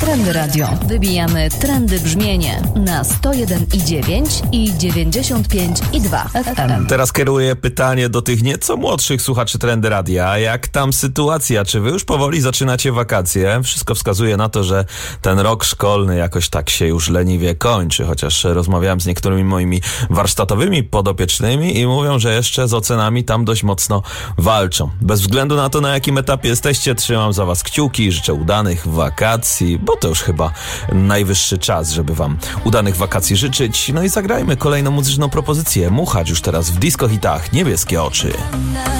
Trendy Radio. Wybijamy trendy brzmienie na 101,9 i 95,2 FM. Teraz kieruję pytanie do tych nieco młodszych słuchaczy Trendy Radia. Jak tam sytuacja? Czy wy już powoli zaczynacie wakacje? Wszystko wskazuje na to, że ten rok szkolny jakoś tak się już leniwie kończy, chociaż rozmawiałem z niektórymi moimi warsztatowymi podopiecznymi i mówią, że jeszcze z ocenami tam dość mocno walczą. Bez względu na to, na jakim etapie jesteście, trzymam za was kciuki i życzę udanych wakacji, bo to już chyba najwyższy czas, żeby wam udanych wakacji życzyć. No i zagrajmy kolejną muzyczną propozycję. Muchacz już teraz w disco hitach Niebieskie oczy.